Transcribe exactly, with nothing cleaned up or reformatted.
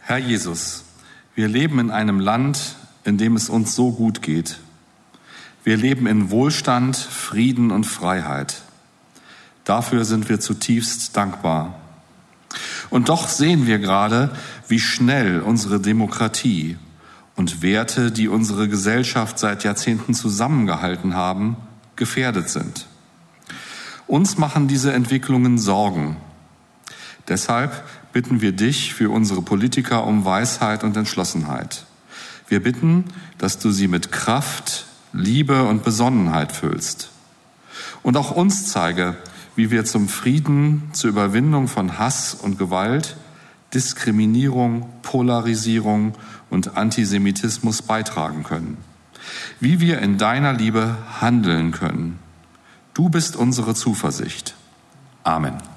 Herr Jesus, wir leben in einem Land, in dem es uns so gut geht. Wir leben in Wohlstand, Frieden und Freiheit. Dafür sind wir zutiefst dankbar. Und doch sehen wir gerade, wie schnell unsere Demokratie und Werte, die unsere Gesellschaft seit Jahrzehnten zusammengehalten haben, gefährdet sind. Uns machen diese Entwicklungen Sorgen. Deshalb bitten wir dich für unsere Politiker um Weisheit und Entschlossenheit. Wir bitten, dass du sie mit Kraft, Liebe und Besonnenheit füllst. Und auch uns zeige, wie wir zum Frieden, zur Überwindung von Hass und Gewalt, Diskriminierung, Polarisierung und Antisemitismus beitragen können. Wie wir in deiner Liebe handeln können. Du bist unsere Zuversicht. Amen.